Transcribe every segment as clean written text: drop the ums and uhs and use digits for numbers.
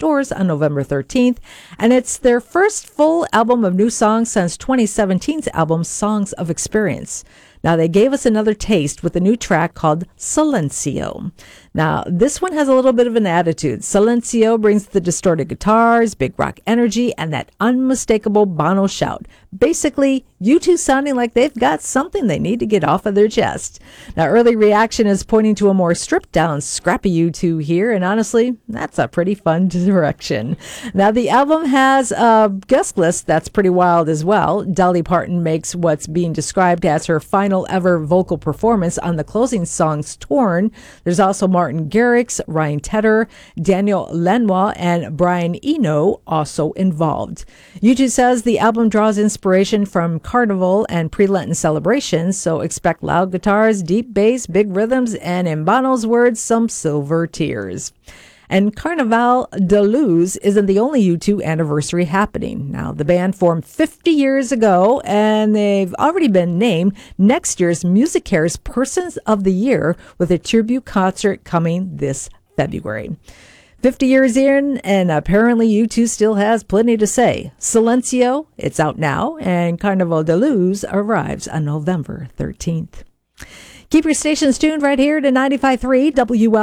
stores on November 13th. And it's their first full album of new songs since 2017's album Songs of Experience. Now, they gave us another taste with a new track called Silencio. Now, this one has a little bit of an attitude. Silencio brings the distorted guitars, big rock energy, and that unmistakable Bono shout. Basically, U2 sounding like they've got something they need to get off of their chest. Now, early reaction is pointing to a more stripped-down, scrappy U2 here, and honestly, that's a pretty fun direction. Now, the album has a guest list that's pretty wild as well. Dolly Parton makes what's being described as her final ever vocal performance on the closing songs Torn. There's also Martin Garrix, Ryan Tedder, Daniel Lanois, and Brian Eno also involved. U2 says the album draws inspiration from Carnival and pre-Lenten celebrations, so expect loud guitars, deep bass, big rhythms, and in Bono's words, some silver tears. And Carnaval de Luz isn't the only U2 anniversary happening. Now, the band formed 50 years ago, and they've already been named next year's MusiCares Persons of the Year with a tribute concert coming this February. 50 years in, and apparently U2 still has plenty to say. Silencio, it's out now, and Carnaval de Luz arrives on November 13th. Keep your stations tuned right here to 95.3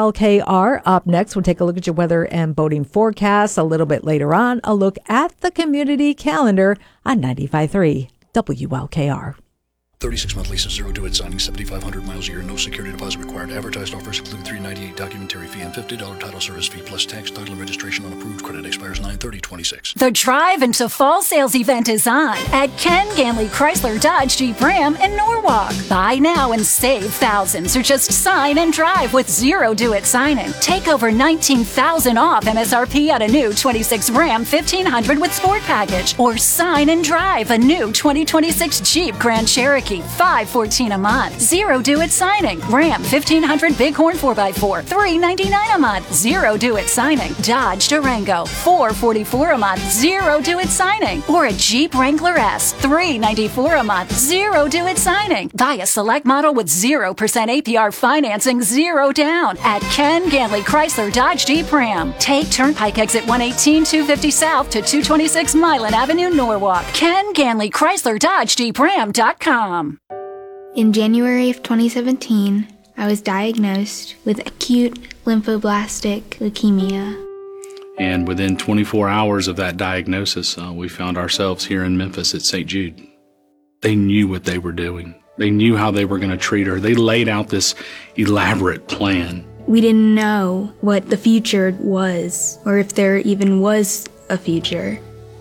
WLKR. Up next, we'll take a look at your weather and boating forecast. A little bit later on, a look at the community calendar on 95.3 WLKR. 36-month lease at zero due at signing, 7,500 miles a year, no security deposit required. Advertised offers include $398 documentary fee and $50 title service fee plus tax, title, and registration on approved credit. Expires 9/30/26. The Drive into Fall sales event is on at Ken Ganley Chrysler Dodge Jeep Ram in Norwalk. Buy now and save thousands, or just sign and drive with zero due at signing. Take over $19,000 off MSRP at a new 26 Ram 1500 with Sport Package, or sign and drive a new 2026 Jeep Grand Cherokee. $514 a month. Zero due at signing. Ram 1500 Bighorn 4x4. $399 a month. Zero due at signing. Dodge Durango. $444 a month. Zero due at signing. Or a Jeep Wrangler S. $394 a month. Zero due at signing. Buy a select model with 0% APR financing, zero down at Ken Ganley Chrysler Dodge Jeep Ram. Take Turnpike exit 118 250 South to 226 Milan Avenue, Norwalk. Ken Ganley Chrysler Dodge Jeep Ram.com. In January of 2017, I was diagnosed with acute lymphoblastic leukemia. And within 24 hours of that diagnosis, we found ourselves here in Memphis at St. Jude. They knew what they were doing. They knew how they were going to treat her. They laid out this elaborate plan. We didn't know what the future was, or if there even was a future.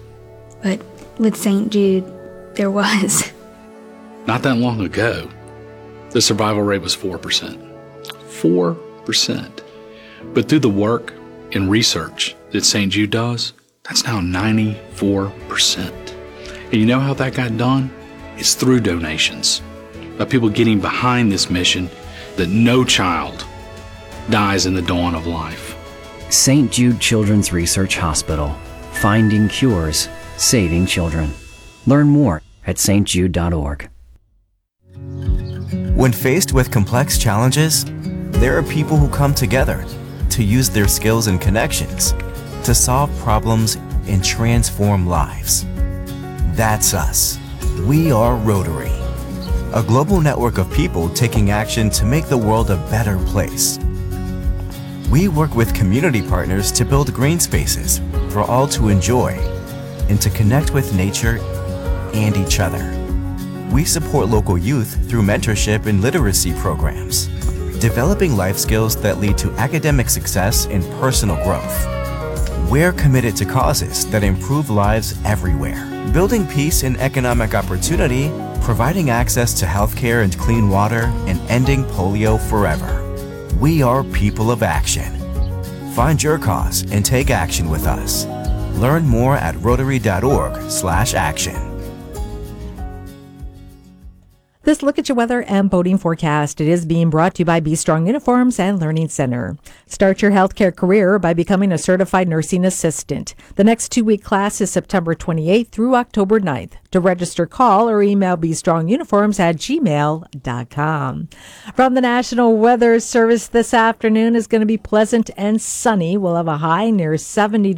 But with St. Jude, there was. Not that long ago, the survival rate was 4%. 4%. But through the work and research that St. Jude does, that's now 94%. And you know how that got done? It's through donations. By people getting behind this mission that no child dies in the dawn of life. St. Jude Children's Research Hospital. Finding cures, saving children. Learn more at stjude.org. When faced with complex challenges, there are people who come together to use their skills and connections to solve problems and transform lives. That's us. We are Rotary, a global network of people taking action to make the world a better place. We work with community partners to build green spaces for all to enjoy and to connect with nature and each other. We support local youth through mentorship and literacy programs, developing life skills that lead to academic success and personal growth. We're committed to causes that improve lives everywhere, building peace and economic opportunity, providing access to healthcare and clean water, and ending polio forever. We are people of action. Find your cause and take action with us. Learn more at rotary.org/action. This look at your weather and boating forecast. It is being brought to you by Be Strong Uniforms and Learning Center. Start your healthcare career by becoming a certified nursing assistant. The next 2-week class is September 28th through October 9th. To register, call or email bestrongununiforms@gmail.com. From the National Weather Service this afternoon is going to be pleasant and sunny. We'll have a high near 70